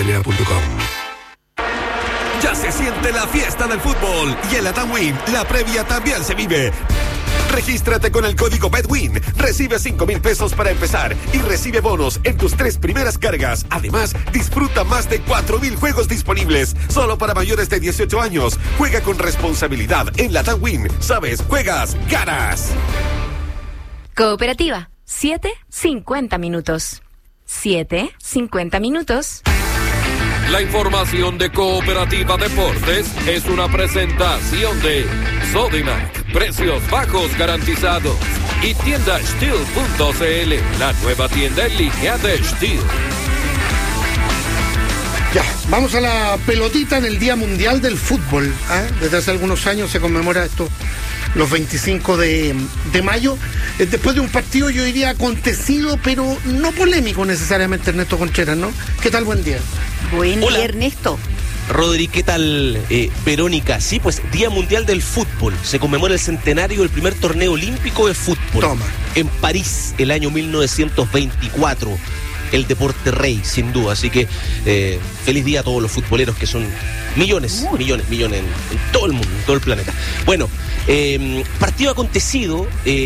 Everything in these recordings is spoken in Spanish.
CLA.com. Ya se siente la fiesta del fútbol y en la TAMWIN la previa también se vive. Regístrate con el código BETWIN, recibe 5,000 pesos para empezar y recibe bonos en tus 3 primeras cargas. Además, disfruta más de 4,000 juegos disponibles, solo para mayores de 18 años. Juega con responsabilidad en la TAMWIN. Sabes, juegas, ganas. Cooperativa, 7:50 minutos. 7:50 minutos. La información de Cooperativa Deportes es una presentación de Sodimac, precios bajos garantizados, y tienda Steel.cl, la nueva tienda en línea de Steel. Ya, vamos a la pelotita en el Día Mundial del Fútbol. Desde hace algunos años se conmemora esto, los 25 de mayo, después de un partido, yo diría, acontecido, pero no polémico necesariamente, Ernesto Contreras, ¿no? ¿Qué tal? Buen día. Buen día, Ernesto. Rodri, ¿qué tal, Verónica? Sí, pues Día Mundial del Fútbol. Se conmemora el centenario del primer torneo olímpico de fútbol. Toma. En París, el año 1924. El deporte rey, sin duda. Así que feliz día a todos los futboleros, que son millones en todo el mundo, en todo el planeta. Bueno, partido acontecido,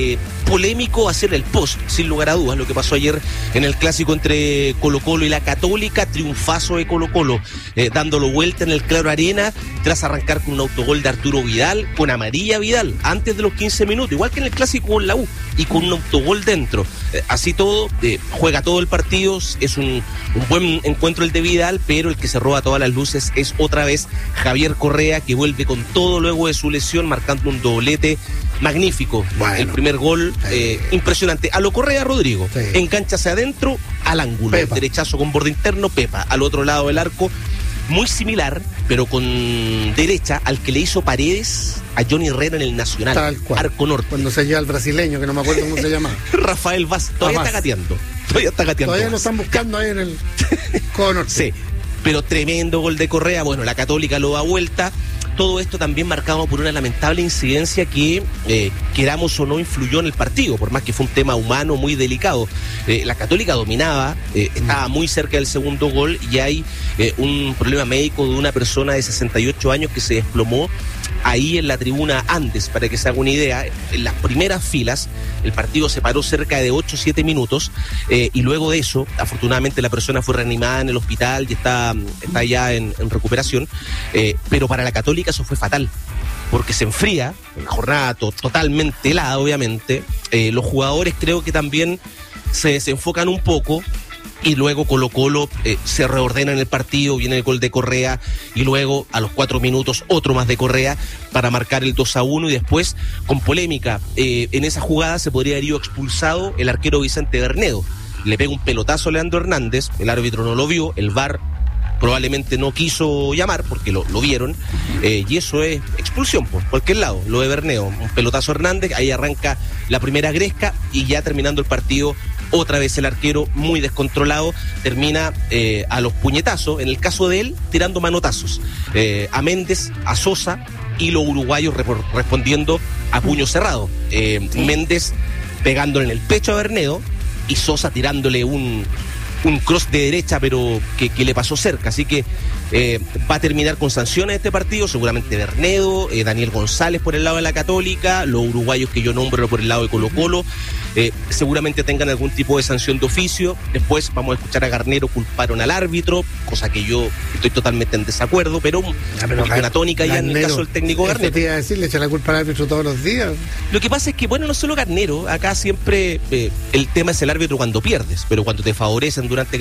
polémico hacer el post, sin lugar a dudas, lo que pasó ayer en el clásico entre Colo-Colo y la Católica. Triunfazo de Colo-Colo, dándolo vuelta en el Claro Arena, tras arrancar con un autogol de Arturo Vidal, con amarilla Vidal, antes de los 15 minutos, igual que en el clásico con la U, y con un autogol dentro. Así todo, juega todo el partido, es un buen encuentro el de Vidal, pero el que se roba todas las luces es otra vez Javier Correa, que vuelve con todo luego de su lesión, marcando un doblete magnífico. Bueno, el primer gol, impresionante. A lo Correa, Rodrigo, sí. Engancha hacia adentro, al ángulo, Pepa. Derechazo con borde interno, Pepa, al otro lado del arco, muy similar, pero con derecha, al que le hizo Paredes a Johnny Herrera en el Nacional, tal cual. Arco norte. Cuando se lleva al brasileño, que no me acuerdo cómo se llama. Rafael Vaz, todavía está gateando. Todavía lo están buscando ahí en el codo norte. Sí, pero tremendo gol de Correa. Bueno, la Católica lo da vuelta. Todo esto también marcado por una lamentable incidencia que, queramos o no, influyó en el partido, por más que fue un tema humano muy delicado. La Católica dominaba, estaba muy cerca del segundo gol, y hay un problema médico de una persona de 68 años que se desplomó ahí en la tribuna Andes, para que se haga una idea. En las primeras filas el partido se paró cerca de 8 o 7 minutos, y luego de eso, afortunadamente, la persona fue reanimada en el hospital y está ya en recuperación, pero para la Católica eso fue fatal, porque se enfría, una jornada totalmente helada, obviamente. Los jugadores creo que también se desenfocan un poco, y luego Colo-Colo se reordena en el partido, viene el gol de Correa, y luego a los 4 minutos otro más de Correa para marcar el 2-1, y después, con polémica, en esa jugada se podría haber ido expulsado el arquero Vicente Bernedo. Le pega un pelotazo a Leandro Hernández, el árbitro no lo vio, el VAR probablemente no quiso llamar porque lo vieron, y eso es expulsión por cualquier lado. Lo de Bernedo, un pelotazo a Hernández, ahí arranca la primera gresca, y ya terminando el partido, otra vez el arquero muy descontrolado, termina a los puñetazos, en el caso de él tirando manotazos a Méndez, a Sosa, y los uruguayos respondiendo a puño cerrado. Méndez pegándole en el pecho a Bernedo, y Sosa tirándole un cross de derecha, pero que le pasó cerca. Así que va a terminar con sanciones este partido, seguramente Bernedo, Daniel González por el lado de la Católica, los uruguayos que yo nombro por el lado de Colo-Colo, seguramente tengan algún tipo de sanción de oficio. Después vamos a escuchar a Garnero, culparon al árbitro, cosa que yo estoy totalmente en desacuerdo, pero una tónica ya en el caso del técnico Garnero. Te iba a decir, le echa la culpa al árbitro todos los días. Lo que pasa es que, bueno, no solo Garnero, acá siempre el tema es el árbitro cuando pierdes, pero cuando te favorecen durante